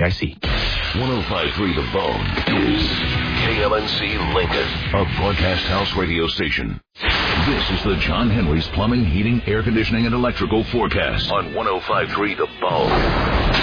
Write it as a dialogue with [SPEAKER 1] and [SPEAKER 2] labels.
[SPEAKER 1] FDIC.
[SPEAKER 2] 105.3 The Bone is KLNC Lincoln, a broadcast house radio station. This is the John Henry's Plumbing, Heating, Air Conditioning, and Electrical Forecast on 105.3 The Bone.